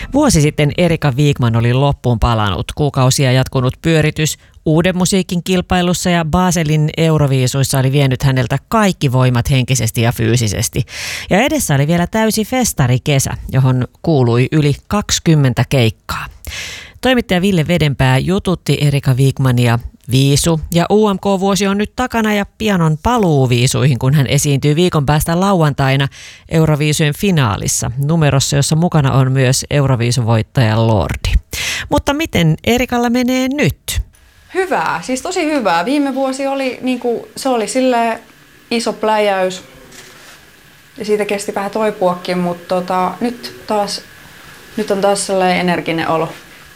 Vuosi sitten Erika Wigman oli loppuun palannut. Kuukausia jatkunut pyöritys uuden musiikin kilpailussa ja Baselin Euroviisuissa oli vienyt häneltä kaikki voimat henkisesti ja fyysisesti. Ja edessä oli vielä täysi festarikesä, johon kuului yli 20 keikkaa. Toimittaja Ville Vedenpää jututti Erika Wigmania. Viisu ja UMK-vuosi on nyt takana ja pian on paluu viisuihin, kun hän esiintyy viikon päästä lauantaina Euroviisujen finaalissa, numerossa, jossa mukana on myös Euroviisuvoittaja Lordi. Mutta miten Erikalla menee nyt? Hyvää, siis tosi hyvää. Viime vuosi oli, se oli silleen iso pläjäys ja siitä kesti vähän toipuakin, mutta nyt on taas sellainen energinen olo.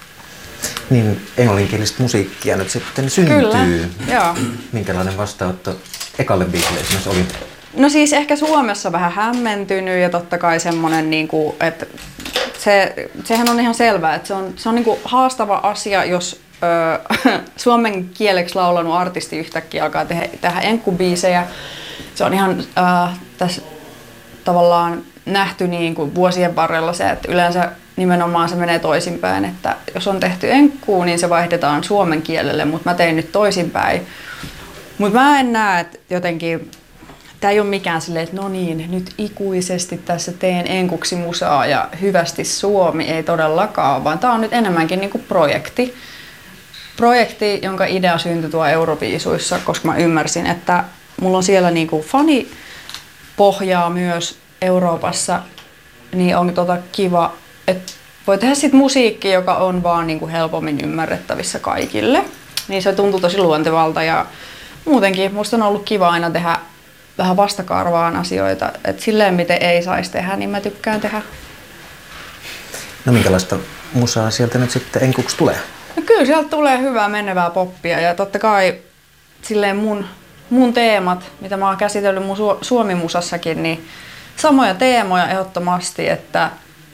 Niin englanninkielistä musiikkia nyt sitten syntyy. Kyllä, joo. Minkälainen vastaanotto ekalle biisille esimerkiksi oli? No siis ehkä Suomessa vähän hämmentynyt ja totta kai semmoinen, että sehän on ihan selvää, että se on haastava asia, jos suomen kieleksi laulanut artisti yhtäkkiä alkaa tehdä enkkubiisejä. Se on ihan tässä tavallaan nähty vuosien varrella se, että yleensä nimenomaan se menee toisinpäin, että jos on tehty enkkuu, niin se vaihdetaan suomen kielelle, mutta mä tein nyt toisinpäin. Mutta mä en näe, että jotenkin, tää ei ole mikään silleen, että no niin, nyt ikuisesti tässä teen enkuksi musaa ja hyvästi Suomi, ei todellakaan, vaan tää on nyt enemmänkin niinku projekti. Projekti, jonka idea syntyi tuo Euroviisuissa, koska mä ymmärsin, että mulla on siellä niinku fanipohjaa myös Euroopassa, niin on kiva, että voi tehdä sit musiikkia, joka on vaan niinku helpommin ymmärrettävissä kaikille. Niin se tuntuu tosi luontevalta ja muutenkin musta on ollut kiva aina tehdä vähän vastakarvaan asioita. Et silleen miten ei saisi tehdä, niin mä tykkään tehdä. No minkälaista musaa sieltä nyt sitten enkuksi tulee? No kyllä sieltä tulee hyvää menevää poppia ja totta kai silleen mun teemat, mitä mä oon käsitellyt mun Suomi-musassakin, niin samoja teemoja ehdottomasti, että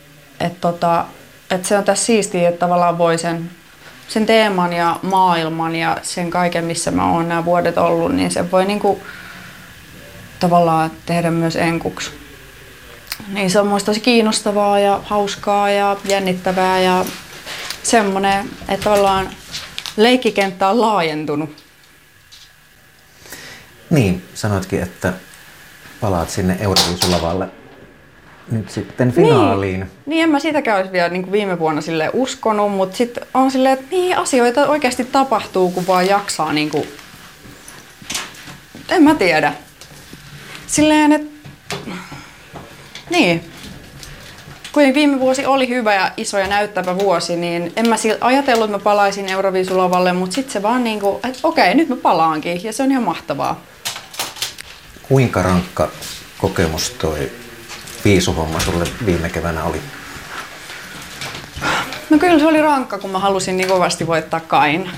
se on tässä siistiä, että tavallaan voi sen teeman ja maailman ja sen kaiken, missä mä oon nämä vuodet ollut, niin se voi niinku tavallaan tehdä myös enkuksi. Niin se on muista tosi kiinnostavaa ja hauskaa ja jännittävää ja semmoinen, että tavallaan leikkikenttä on laajentunut. Niin, sanoitkin, että palaat sinne Euroviisulavalle nyt sitten finaaliin. Niin en mä sitäkään olisi vielä niin viime vuonna silleen uskonut, mutta sitten on silleen, että niin asioita oikeasti tapahtuu, kun vaan jaksaa en mä tiedä. Silleen, että niin. Kun viime vuosi oli hyvä ja iso ja näyttävä vuosi, niin en mä ajatellut, että mä palaisin Euroviisulavalle, mutta sitten se vaan että okei, nyt mä palaankin ja se on ihan mahtavaa. Kuinka rankka kokemus toi viisuhomma sulle viime keväänä oli? No kyllä se oli rankka, kun mä halusin niin kovasti voittaa Kain.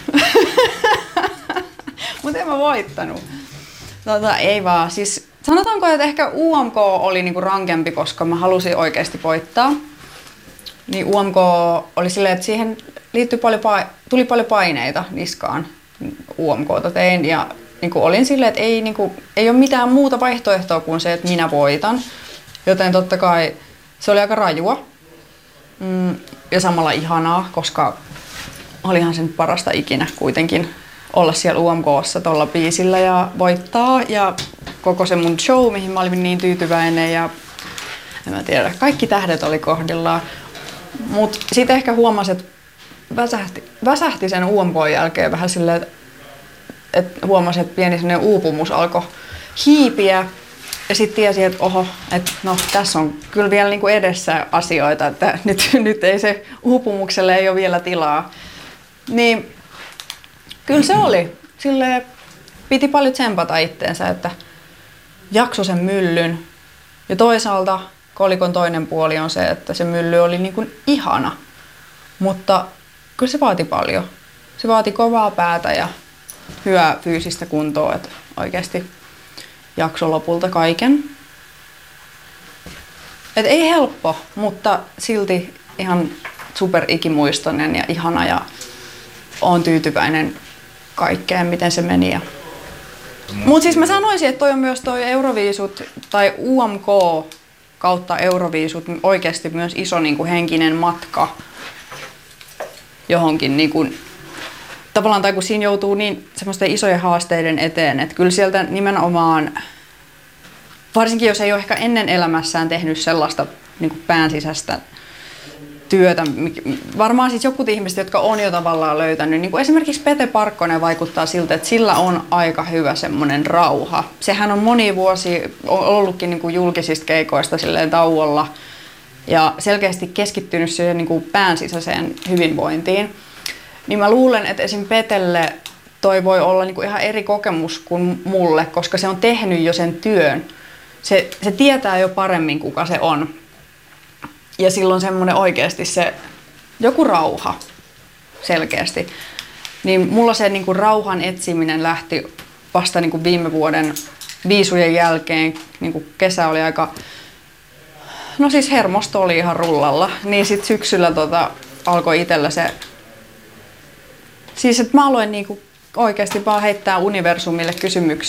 Mutta en mä voittanut. Ei vaan. Siis sanotaanko, että ehkä UMK oli niinku rankempi, koska mä halusin oikeasti voittaa. Niin UMK oli silleen, että siihen liittyi tuli paljon paineita niskaan. UMKta tein ja niinku olin silleen, että ei ole mitään muuta vaihtoehtoa kuin se, että minä voitan. Joten totta kai se oli aika rajua ja samalla ihanaa, koska olihan se nyt parasta ikinä kuitenkin olla siellä UMK:ssa tuolla biisillä ja voittaa. Ja koko se mun show, mihin mä olin niin tyytyväinen ja en mä tiedä, kaikki tähdet oli kohdillaan. Mut sit ehkä huomasin, että väsähti sen UMK:n jälkeen vähän silleen, että huomasin, että pieni sellainen uupumus alkoi hiipiä. Ja sitten tiesin, että oho, että no tässä on kyllä vielä niinku edessä asioita, että nyt ei se uupumukselle ei ole vielä tilaa. Niin kyllä se oli. Silleen piti paljon tsempata itteensä, että jaksoi sen myllyn. Ja toisaalta kolikon toinen puoli on se, että se mylly oli niinku ihana. Mutta kyllä se vaati paljon. Se vaati kovaa päätä ja hyvää fyysistä kuntoa, että oikeasti jakso lopulta kaiken. Et ei helppo, mutta silti ihan super ikimuistoinen ja ihana ja oon tyytyväinen kaikkeen, miten se meni. Mutta siis mä sanoisin, että toi on myös toi Euroviisut tai UMK kautta Euroviisut oikeasti myös iso niin kuin henkinen matka johonkin niin kuin, tavallaan, tai kun siinä joutuu niin semmoisten isojen haasteiden eteen, että kyllä sieltä nimenomaan, varsinkin jos ei ole ehkä ennen elämässään tehnyt sellaista niin kuin päänsisäistä työtä, varmaan siis jotkut ihmiset, jotka on jo tavallaan löytänyt, niin kuin esimerkiksi Pete Parkkonen vaikuttaa siltä, että sillä on aika hyvä semmoinen rauha. Sehän on moni vuosi ollutkin niin kuin julkisista keikoista silleen tauolla ja selkeästi keskittynyt siihen niin kuin päänsisäiseen hyvinvointiin. Niin mä luulen, että esim. Petelle toi voi olla niin kuin ihan eri kokemus kuin mulle, koska se on tehnyt jo sen työn. Se tietää jo paremmin, kuka se on. Ja silloin semmoinen oikeasti se joku rauha selkeästi. Niin mulla se niin kuin rauhan etsiminen lähti vasta niin kuin viime vuoden viisujen jälkeen. Niin kuin kesä oli aika, no siis hermosto oli ihan rullalla. Niin sit syksyllä alkoi itsellä se, siis että mä aloin niin kuin oikeasti vaan heittää universumille kysymyksiä.